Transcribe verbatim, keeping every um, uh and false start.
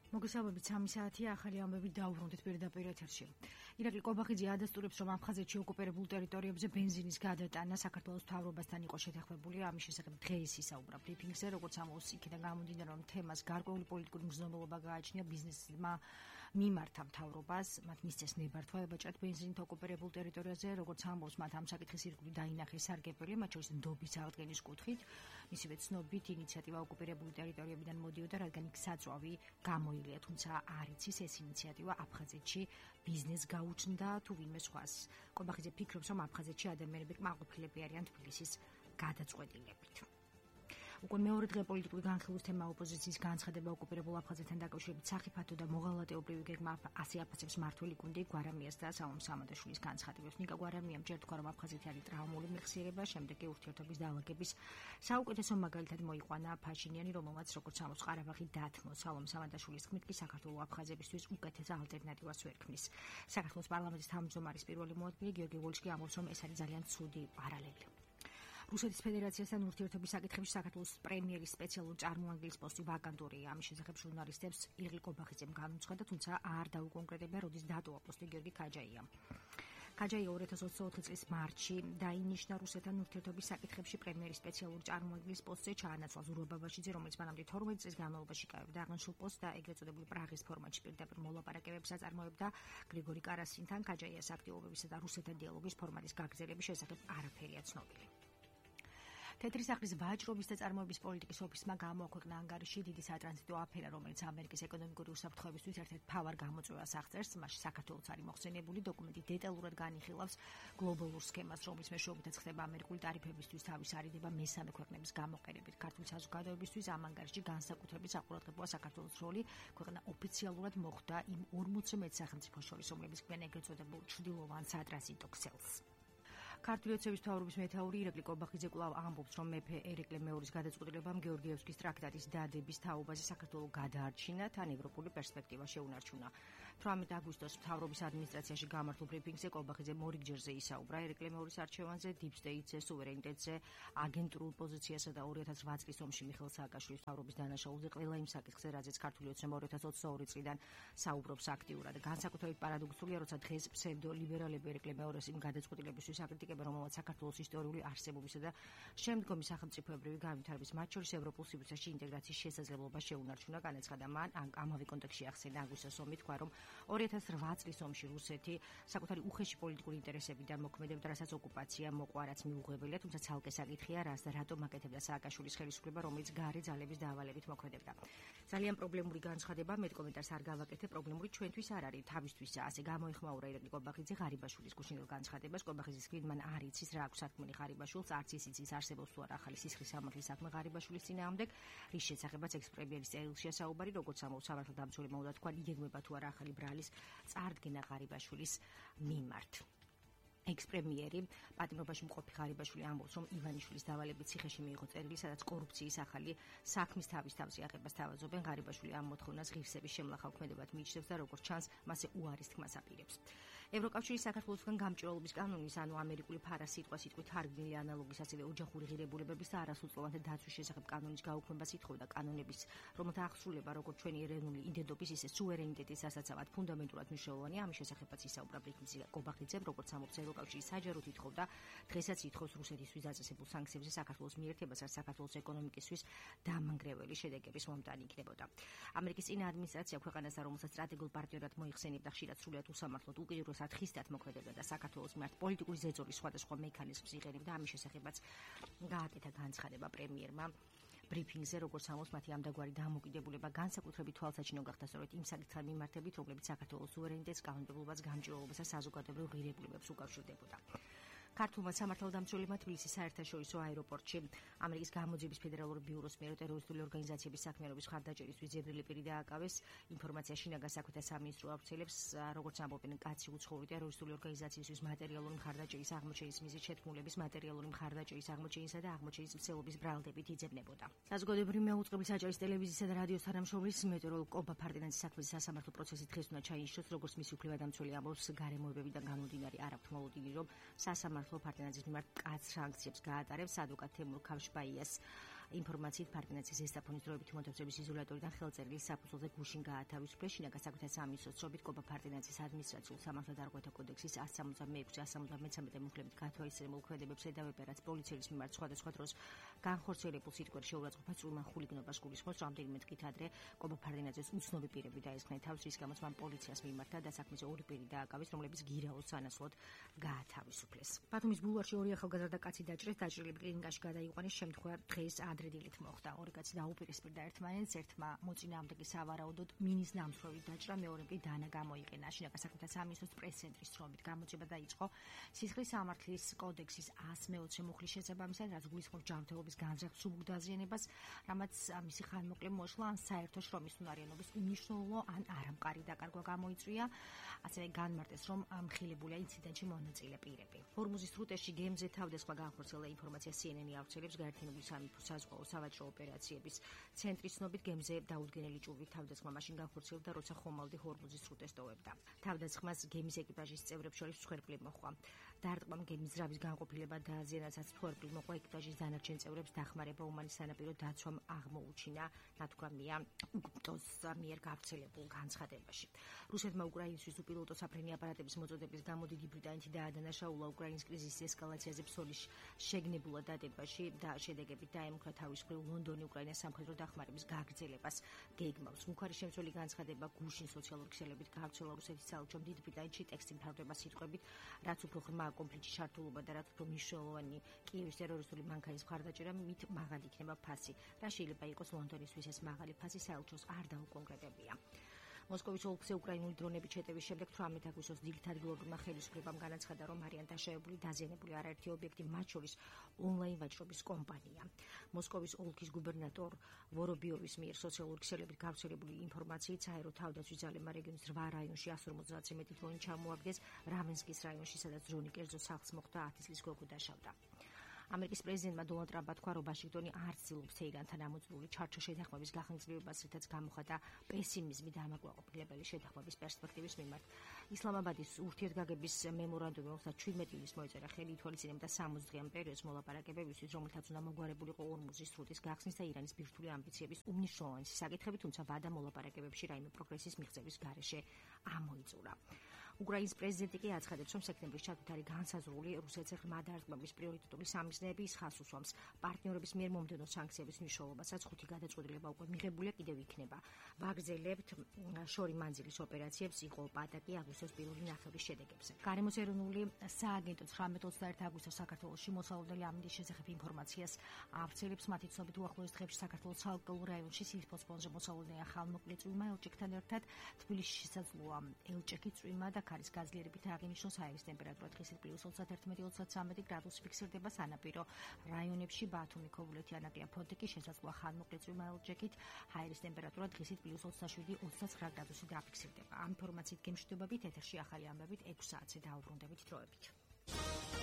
მოგესალმებით სამი საათია ახალი ამბები დაუბრუნდით პირდაპირ ეთერში. ირაკლი კობახიძე ადასტურებს, რომ აფხაზეთში ოკუპირებულ ტერიტორიებზე ბენზინის გადატანა საქართველოს მთავრობასთან იყო შეთანხმებული. ამის შესახებ დღეს ისაუბრა ბრიფინგზე, როგორც ამბობს იქიდან გამომდინარე, რომ თემას გარკვეული პოლიტიკური მგრძნობელობა გააჩნია ბიზნესმა მიმართა მთავრობას, მათ მისცეს ნებართვა ებაჭრათ ბენზინით ოკუპირებულ ტერიტორიაზე, როგორც ამბობს, მათ ამ საკითხის ირგვლივ დაინახეს სარგებელი, მათ შორის ნდობის აღდგენის კუთხით. მისივე ცნობით, ინიციატივა ოკუპირებული ტერიტორიებიდან მოდიოდა, რადგან იქ საწვავი გამო თუმცა არ იცის ეს ინიციატივა აფხაზეთში ბიზნესს გაუჩნდა თუ ვინმე სხვას. კობახიძე ფიქრობს, რომ აფხაზეთში ადამიანები კმაყოფილები არიან თბილისის გადაწყვეტილებით. უკვე მეორე დღე პოლიტიკური განხილვის თემა ოპოზიციის განცხადება ოკუპირებულ აფხაზეთთან დაკავშირებით სახიფათო და მოღალატეობრივი გეგმა ასე აფასებს მართველი გუნდი გვარამიას და საუმ სამადაშვილის განცხადებებს. ნიკა გვარამიამ ჯერ თქვა, რომ აფხაზეთი არის ტრავმული მეხსიერება, შემდეგ კი ურთიერთობის დაალაგების საუკეთესო მაგალითად მოიყვანა ფაშინიანი, რომელმაც როგორც ამბობს ყარაბაღი დათმო. საუმ სამადაშვილის თქმით კი საქართველოს აფხაზებისთვის უკეთეს ალტერნატივას ვერ ქმნის. საქართველოს პარლამენტის თავმჯდომარის პირველი მოადგილე გიორგი ვოლშკი ამბობს, რომ ეს არის ძალიან ცუდი პარალელი. რუსეთის ფედერაციასთან ურთიერთობის საკითხებში საქართველოს პრემიერის სპეციალური წარმომადგენლის პოსტი ვაკანტურია. ამის შესახებ ჟურნალისტებს ირაკლი კობახიძემ განუცხადა, თუმცა არ დაუკონკრეტებია, როდის დატოვა პოსტი გიორგი ქაჯაიამ. ქაჯაია ორი ათას ოცდაოთხი წლის მარტში დაინიშნა რუსეთთან ურთიერთობის საკითხებში პრემიერის სპეციალური წარმომადგენლის პოსტზე, ჩაანაცვლა ზურაბ ბაბაშიძე, რომელიც მანამდე თორმეტი წლის განმავლობაში იკავებდა აღნიშნულ პოსტს და ეგრეთ წოდებული პრაღის ფორმატში პირდაპირ მოლაპარაკებებს აწარმოებდა გრიგორი კარასინთან. ქაჯაიას აქტივობებისა და რუსეთთან დიალოგის ფორმატის გაგრძელების შესახებ არაფერია ცნობილი. თეთრი სახლის ვაჭრობის და წარმოების პოლიტიკის ოფისმა გამოაქვეყნა ანგარიში დიდი სატრანზიტო აფერა, რომელიც ამერიკის ეკონომიკური უსაფრთხოებისთვის ერთ-ერთ მთავარ გამოწვევას აღწერს. მასში საქართველოს არის მოხსენებული. დოკუმენტი დეტალურად განიხილავს გლობალურ სქემას, რომლის მეშვეობითაც ხდება ამერიკული ტარიფებისთვის თავის არიდება მესამე ქვეყნების გამოყენებით. ქართული საზოგადოებისთვის ამ ანგარიშში განსაკუთრებით საყურადღებოა საქართველოს როლი. ქვეყანა ოფიციალურად მოხვდა იმ ორმოცი მეტსახელმწიფოს შორის, რომლებიც ქმნიან ეგრეთ წოდებულ ჩრდილოვან სატრანზიტო ქსელს. ქართული ოცნების მთავრობის მეთაური ირაკლი კობახიძე კვლავ ამბობს, რომ მეფე ერეკლე მეორის გადაწყვეტილებამ გეორგიევსკის ტრაქტატის დადების თაობაზე საქართველოს გადაარჩინა, თან ევროპული პერსპექტივა შეუნარჩუნა. თვრამეტი აგვისტოს მთავრობის ადმინისტრაციაში გამართულ ბრიფინგზე კობახიძე მორიგჯერზე ისაუბრა ერეკლე მეორის არჩევანზე, დიპ სტეიტზე, სუვერენიტეტზე, აგენტურულ პოზიციასა და ორი ათას ოთხ წლის ომში მიხეილ სააკაშვილის მთავრობის დანაშაულზე, ყველა იმ საკითხზე, რაზეც ქართული ოცნება ორი ათას ოცდაორი წლიდან საუბრობს აქტიურად. განსაკუთრებით პარადოქსულია, როცა დღეს ფსევდოლიბერალები ერეკლე მეორის იმ გადაწყვეტილებისთვის აკრიტიკებენ, რომელმაც საქართველოს ისტორიული არსებობისა და შემდგომი სახელმწიფოებრივი განვითარების, მათ შორის ევროპულ სივრცეში ინტეგრაციის შესაძლებლობა შეუნარჩუნა. განაცხადა მან ამავე კონტექსტში ახსენა აგვისტოს ომი, თქვა, რომ ორი ათას რვა წლის ომში რუსეთი საკუთარი უხეში პოლიტიკური ინტერესებიდან მოქმედებდა, რასაც ოკუპაცია მოყვა, რაც მიუღებელია, თუმცა ცალკე საკითხია, რას და რატომ აკეთებდა სააკაშვილის ხელისუფლება, რომელიც გარე ძალების დავალებით მოქმედებდა. ძალიან პრობლემური განცხადება, მეტ კომენტარს არ გავაკეთე, პრობლემური ჩვენთვის არ არის, თავისთვისა. ასე გამოიხმაურა ირაკლი კობახიძე ღარიბაშვილის გუშინდელ განცხადებას. კობახიძის მან არ იცის რა აქვს სარქმელი ღარიბაშვილს, არც ის იცის არსებობს თუ არა ახალი სისხლის სამართლის საქმე ღარიბაშვილის წინააღმდეგ, რის შესახებაც ექს-პრემიერის წერილშია საუბარი, როგორც ამბობს სამართალდამცველებმა უნდა თქვა, იგეგმება თუ არა ახალი ბრალის წარდგენა ღარიბაშვილის მიმართ. ექს-პრემიერი პატიმრობაში მყოფი ღარიბაშვილი ამბობს, რომ ივანიშვილის დავალებით ციხეში მიიღო წერილი, სადაც კორუფციის ახალი საქმის თავის-თავზე აღებას თავაზობენ. ღარიბაშვილი ამ მოთხოვნას ღირსების შემლახავ ქმედებად მიიჩნევს და როგორც ჩანს, მასზე უარის თქმას აპირებს. ევროკავშირის საქართველოსგან გამჭვირვალობის კანონის, ანუ ამერიკული ფარა სიტყვა-სიტყვით თარგმნილი ანალოგის, ასევე ოჯახური ღირებულებების და არასრულწლოვანთა დაცვის შესახებ კანონის გაუქმებას ითხოვდა. კანონების, რომელთა აღსრულება როგორც ჩვენი ეროვნული იდენტობის, ისე სუვერენიტეტის დასაცავად ფუნდამენტურად მნიშვნელოვანია. ამის შესახებაც ისაუბრა ბრიფინგზე კობახიძემ, როგორც ამბობს ევროკავშირის საჯაროდ ითხოვდა, დღესაც ითხოვს რუსეთისთვის დაწესებულ სანქციებზე საქართველოს მიერთებას, რაც საქართველოს ეკონომიკისთვის დამანგრეველი შედეგების მომტანი იქნებოდა. ამერიკის წინა ადმინისტრაცია ქვეყანასთან, რომელსაც სტრატეგიულ პარტნიორად მოიხსენებდა, ხშირად სრულიად უსამართლოდ უკიდურესად ხისტად მოქმედებდა და საქართველოს მიმართ პოლიტიკური ზეწოლის სხვადასხვა მექანიზმს იღებდა. ამის შესახებაც გააკეთა განცხადება პრემიერმა ბრიფინგზე, როგორც ამბობს, მათი ამდაგვარი დამოკიდებულება განსაკუთრებით თვალსაჩინო გახდა სწორედ იმ საკითხთან მიმართებით, რომლებიც საქართველოს სუვერენიტეტს, კანონმდებლობას, გამჭვირვალობას და საზოგადოებრივ ღირებულებებს უკავშირდებოდა. ქართულმა სამართალდამცველებმა თბილისის საერთაშორისო აეროპორტში ამერიკის გამოძიების ფედერალური ბიუროს მიერ ტერორისტული ორგანიზაციების საქმიანობის მხარდაჭერისთვის ძებრილი პირი დააკავეს. ინფორმაცია შინაგან საქმეთა სამინისტრო ავრცელებს, როგორც ამბობენ, კაცი უცხოური ტერორისტული ორგანიზაციისთვის მატერიალური მხარდაჭერის აღმოჩენის მიზნით შეთქმულების მატერიალური მხარდაჭერის აღმოჩენისა და აღმოჩენის მცდელობის ბრალდებით იძებნებოდა. საზოგადოებრივი მეუწყების საჭირის ტელევიზიისა და რადიოს თანამშრომლის მეტეოროლოგ კობა ფარდინაძის საქმეზე სასამართლო პროცესი დღეს უნდა ჩაინიშნოს, როგორც მისი უფლებადამცველი ამბობს, გარემოებებიდან გამომდინარე არ აქვს მოლოდინი, რომ სასამართლო ფარდინაძის მიმართ მკაცრ სანქციებს გაატარებს. ადვოკატ თემურ ქავშბაიას ინფორმაციით ფარგლენაცის ზესტაფონის დროებითი მონაცემების იზოლატორიდან ხელწერილი საფუძველზე გუშინ გაათავისუფლეს. შინაგან საქმეთა სამინისტროს წობით კობა ფარგლენაცის ადმინისტრაციულ სამართალდარღვევათა კოდექსის one seventy-six one seventy-seven მუხლებით გათვალისწინებულ ქმედებებს ედავება, რაც პოლიციის მიმართ სხვადასხვა დროს განხორციელებულ სიტყვერ შეურაცხყოფას წვრილმან ხულიგნობას გულისხმობს. რამდენიმე დღით ადრე კობა ფარგლენაძეს უცნობი პირები დაესხნენ თავს, რის გამოც მან პოლიციას მიმართა და საქმეზე ორი პირი დააკავეს, რომლებიც გირაოს სანაცვლოდ გაათავისუფლეს. ბათუმის ბულვარში ორი ახალგაზრდა კაცი დაჭრეს, დაჭრილები კლინიკაში გადაიყვანეს, შემთხვევა დღეს ადრე დილით მოხდა. ორი კაცი დაუპირისპირდა ერთმანეთს, ერთმა მოწინააღმდეგე სავარაუდოდ მინის ნამსხვრევით დაჭრა, მეორემ კი დანა გამოიყენა. შინაგან საქმეთა სამინისტროს პრეს-ცენტრის ცნობით გამოძიება დაიწყო სისხლის სამართლის კოდექსის one twenty მუხლის შესაბამისად, რაც გულისხმობს ჯანმრთელობის განზრახ სრულ დაზიანებას, რამაც მისი ხანმოკლე მოშლა ან საერთო შრომის უნარიანობის უმნიშვნელო ან არამყარი დაკარგვა გამოიწვია, ასევე განმარტეს, რომ მხილებულია ინციდენტში მონაწილე პირები. ჰორმუზის სრუტეში გემზე თავდასხმა განხორციელდა ინფორმაცია C N N-ი ავრცელებს გაერთიანებული სამეფო საზღვაო სავაჭრო ოპერაციების ცენტრის ცნობით, გემზე დაუდგენელი ჭურვით თავდასხმა მაშინ განხორციელდა, როცა ხომალდი ჰორმუზის სრუტეს ტოვებდა. თავდასხმას გემის ეკიპაჟის წევრებს შორის მსხვერპლი მოჰყვა. დარტყმამ გემის ძრავის განყოფილება დააზიანასაც მსხვერპლი მოჰყვა, ეკიპაჟის დანარჩენ წევრებს დახმარება უმანის სანაპირო დაცვამ აღმოუჩინა, ნათქვამია უკპტოს მიერ გავრცელებულ განცხადებაში. რუსეთმა უკრაინისთვის უპილოტო საფრენი აპარატების მოწოდების გამო დიდი ბრიტანეთი დაადანაშაულა უკრაინის კრიზისის ესკალაციაზე ბრძოლის შეგნებულად დადებაში და შედეგებით დაემუქრა თავის მხრივ ლონდონი უკრაინას სამხედრო დახმარების გაგრძელებას გეგმავს. მუხარის შემცველი განცხადება გუშინ სოციალური ქსელებით გავრცელა რუსეთის საელჩომ დიდ ბრიტანეთში ტექსტი მთავრდება სიტყვებით, რაც უფრო ღრმა კონფლიქტში ჩართულობა და რაც უფრო მნიშვნელოვანი კიევის ტერორისტული მანქანის მხარდაჭერა, მით მაღალი იქნება ფასი. რა შეიძლება იყოს ლონდონისთვის ეს მაღალი ფასი, საელჩოს არ დაუკონკრეტებია. მოსკოვის ოლქზე უკრაინული დრონების შეტევის შემდეგ თვრამეტ აგვისტოს დილით ადგილობრივმა ხელისუფლებამ განაცხადა, რომ არიან დაშავებული, დაზიანებული არაერთი ობიექტი, მათ შორის ონლაინ ვაჭრობის კომპანია. მოსკოვის ოლქის გუბერნატორ ვორობიოვის მიერ სოციალური ქსელებით გავრცელებული ინფორმაციით, საერო თავდაცვის ძალებმა რეგიონის რვა რაიონში one fifty მეტი დრონი ჩამოაგდეს, რავენსკის რაიონში, სადაც დრონი კერძო სახლს მოხვდა, ათი წლის გოგო დაშავდა. ამერიკის პრეზიდენტმა დონალდ ტრამპმა თქვა, რომ ვაშინგტონი არ ცდილობს თეირანთან ამოწურული ჩარჩო შეთანხმების გახანგრძლივებას, რითაც გამოხატა პესიმიზმი და ამაკვაყოფილებელი შეთანხმების პერსპექტივის მიმართ. ისლამაბადის ურთიერთგაგების მემორანდუმი, რომელსაც seventeen ილის მოეწერა ხელი, ითვალისწინებდა სამოცი დღიან პერიოდს მოლაპარაკებებისთვის, რომელთაც უნდა მოგვარებულიყო ორმუზის სრუტის გახსნის და ირანის ბირთვული ამბიციების უმნიშვნელოვანესი საკითხები, თუმცა ვადა მოლაპარაკებებში რაიმე პროგრესის მიღწევის გარეშე ამოიწურა. უკრაინის პრეზიდენტი კი აცხადებს, რომ სექტემბრის ჩათვლით არის განსაზღვრული რუსეთზე ღრმა დარტყმების პრიორიტეტული სამიზნეები, ის ხაზს უსვამს პარტნიორების მიერ მომდევნო სანქციების მნიშვნელობასაც, ხუთი გადაწყვეტილება უკვე მიღებულია, კიდევ იქნება. ვაგრძელებთ შორი მანძილის ოპერაციებს, იყო პატაკი აგვისტოს პირველი ნახევრის შედეგებზე. გარემოს ეროვნული სააგენტო ცხრამეტ ოცდაერთი აგვისტოს საქართველოში მოსალოდნელი ამინდის შესახებ ინფორმაციას ავრცელებს. მათი ცნობით, უახლოეს დღეებში საქართველოს ცალკეულ რაიონში სითბოს-ფონზე მოსალოდნელი ხალმოკლე წვიმა ელჭექთან ერთად, თბილისში შესაძლოა ელჭექი წვიმა და ქარის გაძლიერებით აღინიშნოს. აირის ტემპერატურა დღესაც პლუს ოცდაერთმეტი ოცდათვრამეტი გრადუსი ფიქსირდება. სანაპირო რაიონებში ბათუმი, ქობულეთი, ანაკლია, ფონტიკი შესაძლოა ხანმოკლე წვიმა ელჭექით. აირის ტემპერატურა დღესაც პლუს ოცდაშვიდი ოცდაცხრა გრადუსი დაფიქსირდება. ამ ინფორმაციით გემშვიდობებით ეთერში ახალი ამბებით ექვს საათზე დაუბრუნდებით დროებით.